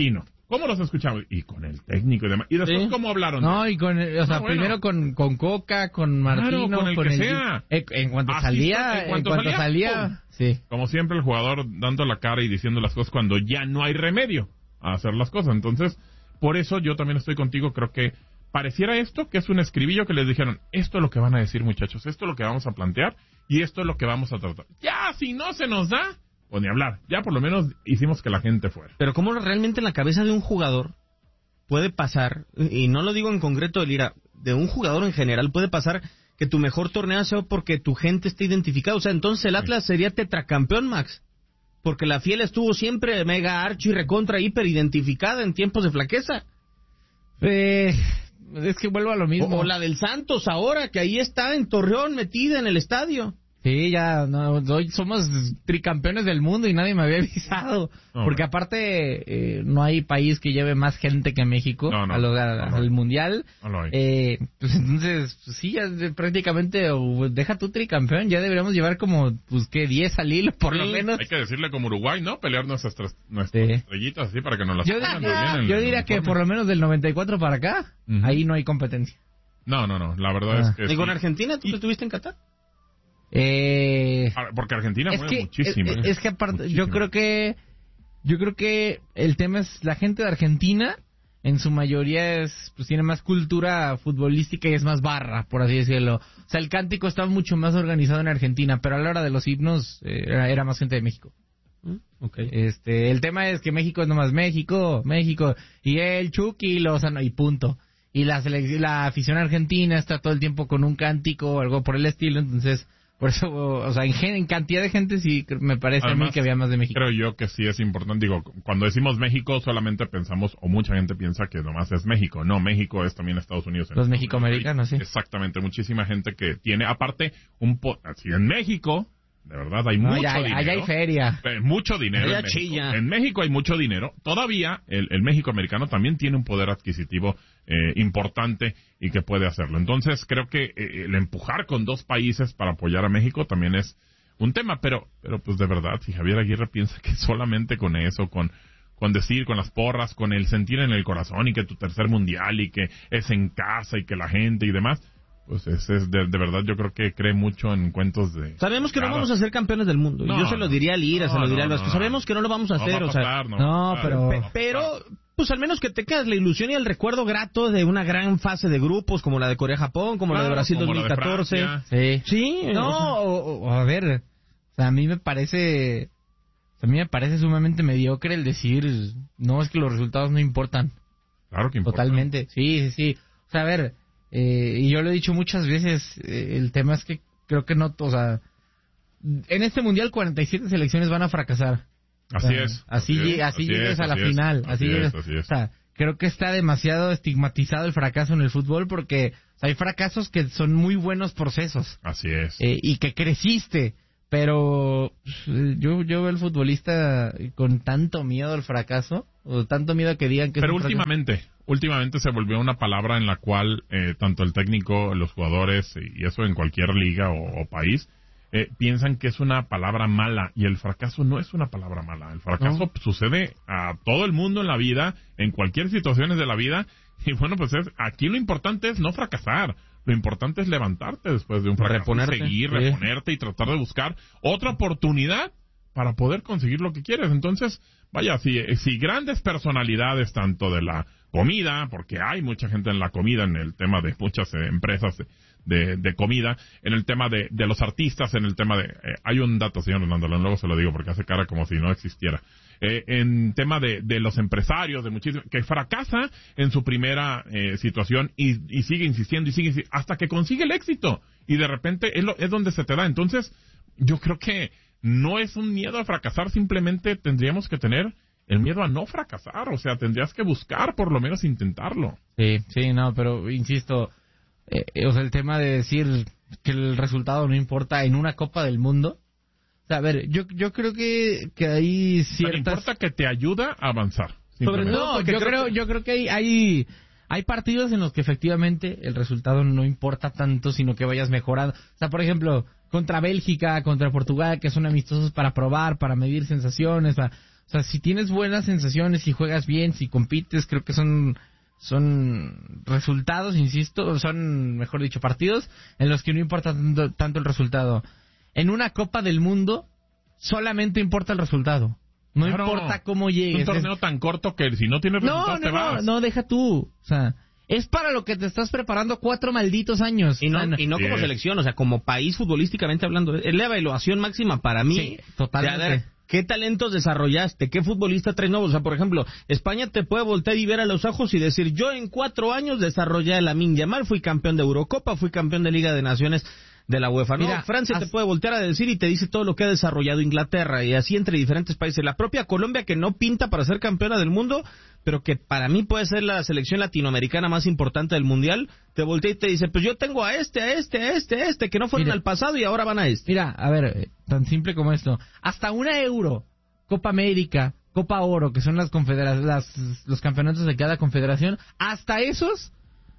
¿Cómo los escuchamos? Y con el técnico y demás. ¿Y después ¿Sí? cómo hablaron? No, y con, el, o sea, Ah, bueno. primero con, con Coca, con Martino, Claro, con el con que el... sea. Eh, en cuanto Así salía, está, en cuanto, salía, salía sí. Como siempre, el jugador dando la cara y diciendo las cosas cuando ya no hay remedio a hacer las cosas. Entonces, por eso yo también estoy contigo. Creo que pareciera esto que es un escribillo que les dijeron, esto es lo que van a decir, muchachos, esto es lo que vamos a plantear y esto es lo que vamos a tratar. Ya, si no se nos da, pues ni hablar. Ya por lo menos hicimos que la gente fuera. Pero cómo realmente en la cabeza de un jugador puede pasar, y no lo digo en concreto de Lira, de un jugador en general puede pasar que tu mejor torneo sea porque tu gente esté identificada. O sea, entonces el Atlas sería tetracampeón, Max. Porque la Fiel estuvo siempre mega archi recontra hiper identificada en tiempos de flaqueza. Eh, es que vuelvo a lo mismo. O, o la del Santos ahora, que ahí está en Torreón metida en el estadio. Sí, ya, no, hoy somos tricampeones del mundo y nadie me había avisado. No, porque aparte, eh, no hay país que lleve más gente que México no, no, a lo- a- no, no. al mundial. No lo hay. Eh, pues entonces, pues sí, ya de- prácticamente, o, deja tu tricampeón, ya deberíamos llevar como, pues, ¿qué? diez al hilo, por lo Sí, menos. Hay que decirle como Uruguay, ¿no? Pelear nuestras, tres- nuestras Sí. estrellitas así para que nos las Yo, pongan diría- también en yo el diría que uniforme. por lo menos del noventa y cuatro para acá, Ujú. ahí no hay competencia. No, no, no. La verdad Ah. es que ¿Y con sí. Argentina tú estuviste en Qatar? Eh... Ah, Porque Argentina es mueve que, muchísimo. es, ¿eh? es que aparte, Muchísimo. yo creo que yo creo que el tema es la gente de Argentina en su mayoría es pues tiene más cultura futbolística y es más barra, por así decirlo. O sea, el cántico está mucho más organizado en Argentina, pero a la hora de los himnos eh, era, era más gente de México. Okay. Este, el tema es que México es nomás México, México y el Chucky Lozano y punto. Y la selec- la afición argentina está todo el tiempo con un cántico o algo por el estilo, entonces por eso, o sea, en, gen- en cantidad de gente sí cre- me parece a mí Además, que había más de México. Creo yo que sí es importante. Digo, cuando decimos México, solamente pensamos, o mucha gente piensa que nomás es México. No, México es también Estados Unidos. Los mexicoamericanos, sí. Exactamente, muchísima gente que tiene, aparte, un po así en México, de verdad, hay No, mucho ya- dinero. allá hay feria. Eh, Mucho dinero. Allá En México. chilla. En México hay mucho dinero. Todavía el, el México americano también tiene un poder adquisitivo eh, importante y que puede hacerlo. Entonces, creo que eh, el empujar con dos países para apoyar a México también es un tema, pero, pero pues de verdad, si Javier Aguirre piensa que solamente con eso, con, con decir, con las porras, con el sentir en el corazón y que tu tercer mundial y que es en casa y que la gente y demás, pues ese es de, de verdad yo creo que cree mucho en cuentos de... Sabemos que no Claro. vamos a ser campeones del mundo. No, y yo se lo diría a Lira, no, se lo diría no, a Vasco. no. Sabemos que no lo vamos a No hacer. va a o sea, pasar, no. No, Claro, pero- no va a Pe- pasar. pero, pues al menos que tengas la ilusión y el recuerdo grato de una gran fase de grupos, como la de Corea-Japón, como la de Claro, Brasil como la de dos mil catorce. Francia. Sí. Sí, No, o sea, o, o- a ver, o sea, a mí me parece, a mí me parece sumamente mediocre el decir, no, es que los resultados no importan. Claro que importa. Totalmente, sí, sí, sí. O sea, a ver, eh, y yo lo he dicho muchas veces, eh, el tema es que creo que no, o sea, en este mundial cuarenta y siete selecciones van a fracasar. Así O sea, es. Así, así lleg- es, así así llegues es, a la así es, final. así Así es, llegues- así es. O sea, creo que está demasiado estigmatizado el fracaso en el fútbol porque o sea, hay fracasos que son muy buenos procesos. Así es. Eh, y que creciste. Pero pues, yo, yo veo al futbolista con tanto miedo al fracaso, o tanto miedo a que digan que Pero es un fracaso. últimamente, últimamente se volvió una palabra en la cual eh, tanto el técnico, los jugadores, y eso en cualquier liga o, o país, eh, piensan que es una palabra mala, y el fracaso no es una palabra mala. El fracaso No. sucede a todo el mundo en la vida, en cualquier situación de la vida, y bueno, pues es, aquí lo importante es no fracasar. Lo importante es levantarte después de un fracaso, Reponerte. seguir, Sí. reponerte y tratar de buscar otra oportunidad para poder conseguir lo que quieres. Entonces, vaya, si, si grandes personalidades, tanto de la comida, porque hay mucha gente en la comida, en el tema de muchas eh, empresas de, de, de comida, en el tema de, de los artistas, en el tema de... Eh, hay un dato, señor Hernando, luego se lo digo porque hace cara como si no existiera. Eh, en tema de, de los empresarios, de muchísimos, que fracasa en su primera eh, situación y, y sigue insistiendo y sigue insistiendo hasta que consigue el éxito. Y de repente es, lo, es donde se te da. Entonces, yo creo que no es un miedo a fracasar, simplemente tendríamos que tener el miedo a no fracasar. O sea, tendrías que buscar por lo menos intentarlo. Sí, sí, no, pero insisto, eh, eh, o sea, el tema de decir que el resultado no importa en una Copa del Mundo. O sea, a ver, yo, yo creo que, que hay ciertas... Pero importa que te ayuda a avanzar. Sobre simplemente. todo, yo creo, yo creo que hay, hay, hay partidos en los que efectivamente el resultado no importa tanto, sino que vayas mejorando. O sea, por ejemplo, contra Bélgica, contra Portugal, que son amistosos para probar, para medir sensaciones. Para... O O sea, si tienes buenas sensaciones, si juegas bien, si compites, creo que son son resultados, insisto, son, mejor dicho, partidos en los que no importa tanto, tanto el resultado. En una Copa del Mundo solamente importa el resultado. No claro, importa cómo llegues. Es un torneo tan corto que si no tienes resultados no, no, te vas. No, no, deja tú. O sea, es para lo que te estás preparando cuatro malditos años. Y no, o sea, y no como sí. selección, o sea, como país futbolísticamente hablando. Es la evaluación máxima para mí. Sí, totalmente. De, a ver, ¿qué talentos desarrollaste? ¿Qué futbolista traes nuevos? O sea, por ejemplo, España te puede voltear y ver a los ojos y decir, yo en cuatro años desarrollé a Lamine Yamal, fui campeón de Eurocopa, fui campeón de Liga de Naciones de la UEFA. No, Mira, Francia as... te puede voltear a decir y te dice todo lo que ha desarrollado Inglaterra y así entre diferentes países. La propia Colombia, que no pinta para ser campeona del mundo, pero que para mí puede ser la selección latinoamericana más importante del mundial, te voltea y te dice, pues yo tengo a este, a este, a este, a este, que no fueron Mira, al pasado y ahora van a este. Mira, a ver, tan simple como esto. Hasta una Euro, Copa América, Copa Oro, que son las confederaciones, las, los campeonatos de cada confederación, hasta esos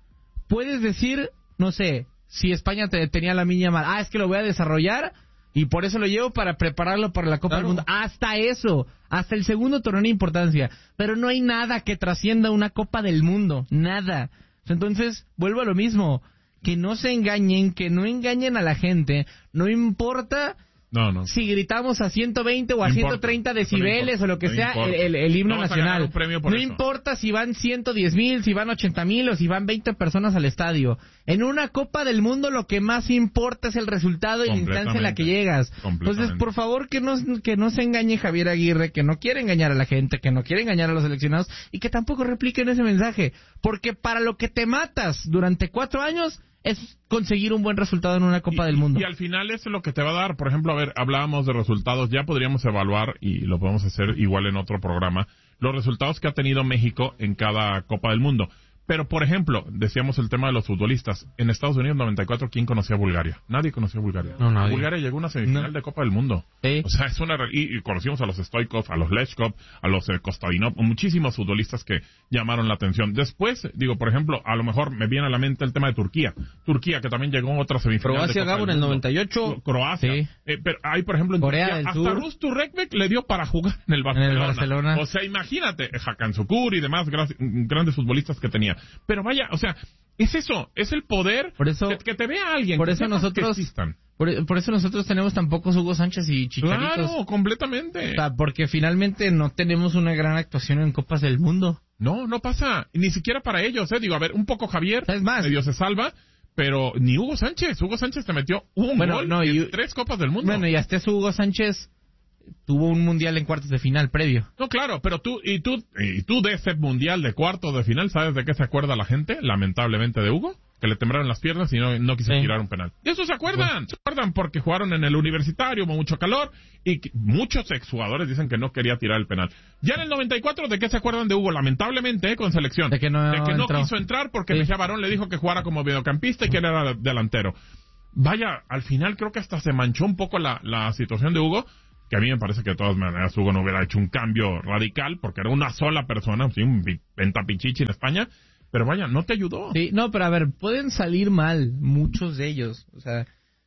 puedes decir, no sé, si España te, tenía la Lamine Yamal, ah, es que lo voy a desarrollar y por eso lo llevo para prepararlo para la Copa claro. del Mundo. Hasta eso, hasta el segundo torneo de importancia. Pero no hay nada que trascienda una Copa del Mundo, nada. Entonces, vuelvo a lo mismo, que no se engañen, que no engañen a la gente, no importa... No, no. Si gritamos a ciento veinte o a no ciento treinta importa, decibeles no o lo que no sea el, el, el himno no nacional. No eso. importa si van ciento diez mil, si van ochenta mil o si van veinte personas al estadio. En una Copa del Mundo lo que más importa es el resultado y la instancia en la que llegas. Entonces, por favor, que no, que no se engañe Javier Aguirre, que no quiere engañar a la gente, que no quiere engañar a los seleccionados y que tampoco repliquen ese mensaje. Porque para lo que te matas durante cuatro años... es conseguir un buen resultado en una Copa y, del Mundo. Y al final eso es lo que te va a dar. Por ejemplo, a ver, hablábamos de resultados, ya podríamos evaluar, y lo podemos hacer igual en otro programa, los resultados que ha tenido México en cada Copa del Mundo. Pero, por ejemplo, decíamos el tema de los futbolistas. En Estados Unidos, noventa y cuatro, ¿quién conocía a Bulgaria? Nadie conocía a Bulgaria. No, nadie. Bulgaria llegó a una semifinal no. de Copa del Mundo. ¿Sí? O sea, es una... Y, y conocimos a los Stoichkov, a los Lechkov, a los eh, Kostadinov, muchísimos futbolistas que llamaron la atención. Después, digo, por ejemplo, a lo mejor me viene a la mente el tema de Turquía. Turquía, que también llegó a otra semifinal Croacia, de Copa Gabo, del en el Mundo. noventa y ocho. Croacia. Sí. Eh, pero hay, por ejemplo, en Corea Turquía, del hasta Sur. Rus Turrekbek le dio para jugar en el Barcelona. En el Barcelona. O sea, imagínate, Hakan Şükür y demás gra- grandes futbolistas que tenía. Pero vaya, o sea, es eso, es el poder por eso, que, que te vea alguien. Por eso nosotros, por, por eso nosotros tenemos tan pocos Hugo Sánchez y Chicharitos. Claro, completamente. O sea, porque finalmente no tenemos una gran actuación en Copas del Mundo. No, no pasa, ni siquiera para ellos, eh. Digo, a ver, un poco Javier, es más, medio se salva, pero ni Hugo Sánchez. Hugo Sánchez te metió un bueno, gol no, en y, tres Copas del Mundo. Bueno, y hasta eso Hugo Sánchez tuvo un mundial en cuartos de final previo. No, claro, pero tú, y tú, y tú de ese mundial de cuartos de final, ¿sabes de qué se acuerda la gente? Lamentablemente de Hugo, que le temblaron las piernas y no, no quiso sí. tirar un penal. De eso se acuerdan, bueno. se acuerdan porque jugaron en el universitario, hubo mucho calor, y que, muchos exjugadores dicen que no quería tirar el penal. Ya en el noventa y cuatro, ¿de qué se acuerdan de Hugo? Lamentablemente, eh, con selección. De que no, de que no entró. quiso entrar porque sí. Mejía Barón le dijo que jugara como mediocampista y que era delantero. Vaya, al final creo que hasta se manchó un poco la, la situación de Hugo, que a mí me parece que de todas maneras Hugo no hubiera hecho un cambio radical, porque era una sola persona, ¿sí? Un pentapichichi en España, pero vaya, no te ayudó. Sí, no, pero a ver, pueden salir mal, muchos de ellos, o sea,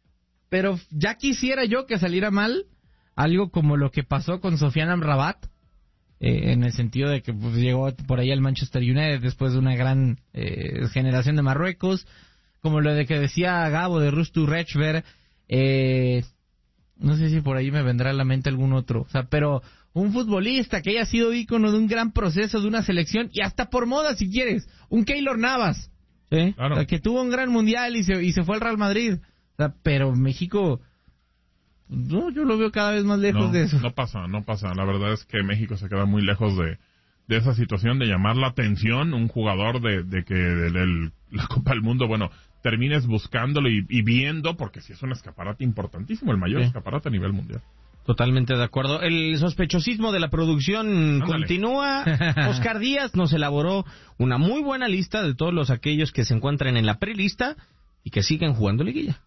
pero ya quisiera yo que saliera mal algo como lo que pasó con Sofiane Amrabat, eh, en el sentido de que pues, llegó por ahí al Manchester United después de una gran eh, generación de Marruecos, como lo de que decía Gabo de Rustu Rechber, eh... no sé si por ahí me vendrá a la mente algún otro. O sea, pero un futbolista que haya sido ícono de un gran proceso de una selección y hasta por moda, si quieres. Un Keylor Navas. ¿Sí? Claro. O sea, que tuvo un gran mundial y se, y se fue al Real Madrid. O sea, pero México... No, yo lo veo cada vez más lejos no, de eso. No pasa, no pasa. La verdad es que México se queda muy lejos de, de esa situación de llamar la atención un jugador de, de que de, de la Copa del Mundo, bueno... termines buscándolo y, y viendo, porque si es un escaparate importantísimo, el mayor sí. escaparate a nivel mundial. Totalmente de acuerdo. El sospechosismo de la producción Ándale. continúa. Oscar Díaz nos elaboró una muy buena lista de todos los aquellos que se encuentran en la prelista y que siguen jugando liguilla.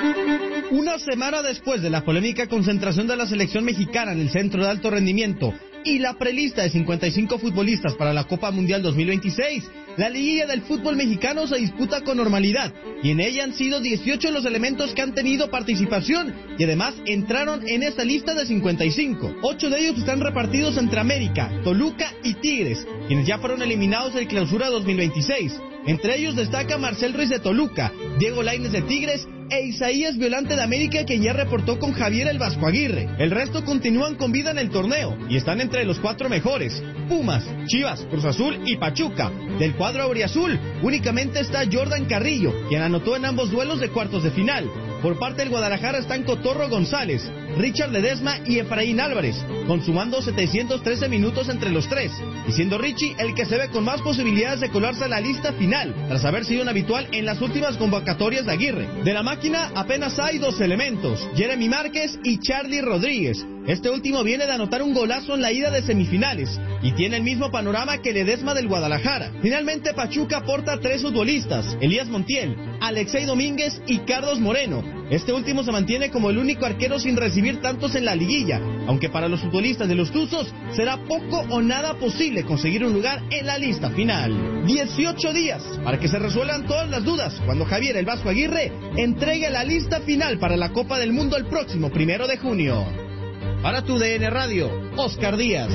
Una semana después de la polémica concentración de la selección mexicana en el Centro de Alto Rendimiento y la prelista de cincuenta y cinco futbolistas para la Copa Mundial dos mil veintiséis. La liguilla del fútbol mexicano se disputa con normalidad y en ella han sido dieciocho los elementos que han tenido participación y además entraron en esta lista de cincuenta y cinco. Ocho de ellos están repartidos entre América, Toluca y Tigres, quienes ya fueron eliminados del Clausura dos mil veintiséis. Entre ellos destaca Marcel Ruiz de Toluca, Diego Lainez de Tigres e Isaías Violante de América, quien ya reportó con Javier el Vasco Aguirre. El resto continúan con vida en el torneo y están entre los cuatro mejores: Pumas, Chivas, Cruz Azul y Pachuca. Del cuadro auriazul únicamente está Jordan Carrillo, quien anotó en ambos duelos de cuartos de final. Por parte del Guadalajara están Cotorro González, Richard Ledesma y Efraín Álvarez, consumando setecientos trece minutos entre los tres, y siendo Richie el que se ve con más posibilidades de colarse a la lista final, tras haber sido un habitual en las últimas convocatorias de Aguirre. De la máquina apenas hay dos elementos: Jeremy Márquez y Charlie Rodríguez. Este último viene de anotar un golazo en la ida de semifinales y tiene el mismo panorama que Ledesma del Guadalajara. Finalmente Pachuca aporta tres futbolistas: Elías Montiel, Alexei Domínguez y Carlos Moreno. Este último se mantiene como el único arquero sin recibir tantos en la liguilla, aunque para los futbolistas de los Tuzos será poco o nada posible conseguir un lugar en la lista final. dieciocho días para que se resuelvan todas las dudas cuando Javier el Vasco Aguirre entregue la lista final para la Copa del Mundo el próximo primero de junio. Para tu D N Radio, Oscar Díaz.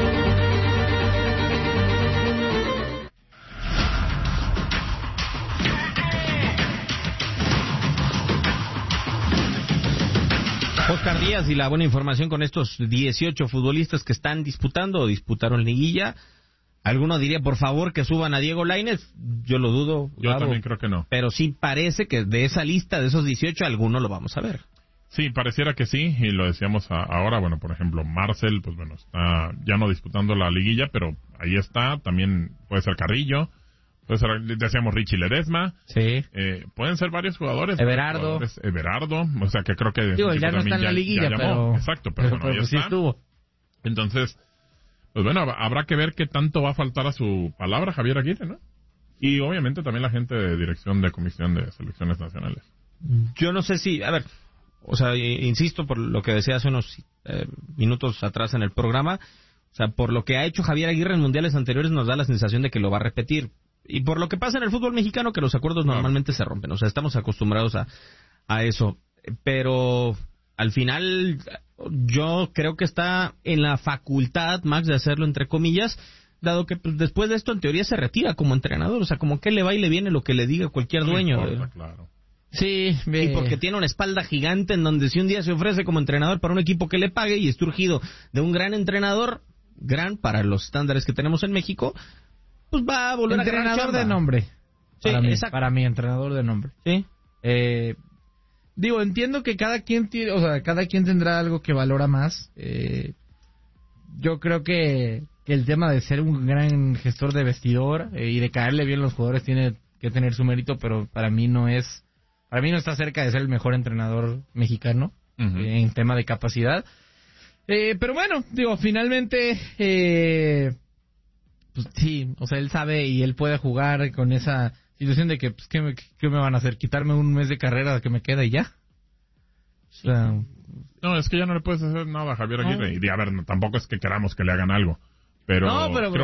Oscar Díaz y la buena información con estos dieciocho futbolistas que están disputando o disputaron liguilla. Alguno diría, por favor, que suban a Diego Lainez. Yo lo dudo. Yo Gabo, también creo que no. Pero sí parece que de esa lista, de esos dieciocho, alguno lo vamos a ver. Sí, pareciera que sí, y lo decíamos a, ahora. Bueno, por ejemplo, Marcel, pues bueno, está ya no disputando la liguilla, pero ahí está. También puede ser Carrillo. Puede ser, decíamos, Richie Ledesma. Sí. Eh, pueden ser varios jugadores. Everardo. Jugadores, Everardo. O sea, que creo que... Digo, ya no está en la liguilla, ya pero... Exacto, pero, pero bueno, ahí pues está. Sí estuvo. Entonces, pues bueno, habrá que ver qué tanto va a faltar a su palabra Javier Aguirre, ¿no? Y obviamente también la gente de dirección de comisión de selecciones nacionales. Yo no sé si... A ver, o sea, insisto por lo que decía hace unos eh, minutos atrás en el programa. O sea, por lo que ha hecho Javier Aguirre en mundiales anteriores nos da la sensación de que lo va a repetir. Y por lo que pasa en el fútbol mexicano, que los acuerdos normalmente se rompen. O sea, estamos acostumbrados a, a eso. Pero al final, yo creo que está en la facultad, Max, de hacerlo entre comillas, dado que pues, después de esto, en teoría, se retira como entrenador. O sea, como que le va y le viene lo que le diga cualquier dueño. No importa, claro. Sí, y porque tiene una espalda gigante en donde si un día se ofrece como entrenador para un equipo que le pague y está urgido de un gran entrenador, gran para los estándares que tenemos en México, pues va a volver entrenador a entrenador de nombre. Sí, para, mí, exacto. para mí, entrenador de nombre. Sí. Eh, digo, entiendo que cada quien tiene, o sea, cada quien tendrá algo que valora más. Eh, yo creo que, que el tema de ser un gran gestor de vestidor eh, y de caerle bien a los jugadores tiene que tener su mérito, pero para mí no es, para mí no está cerca de ser el mejor entrenador mexicano uh-huh. eh, en tema de capacidad. Eh, pero bueno, digo, finalmente, eh, pues sí, o sea, él sabe y él puede jugar con esa situación de que, pues, ¿qué me, qué me van a hacer? ¿Quitarme un mes de carrera que me queda y ya? Sí. O sea, no, es que ya no le puedes hacer nada a Javier Aguirre. No. Y a ver, no, tampoco es que queramos que le hagan algo. Pero, no, pero creo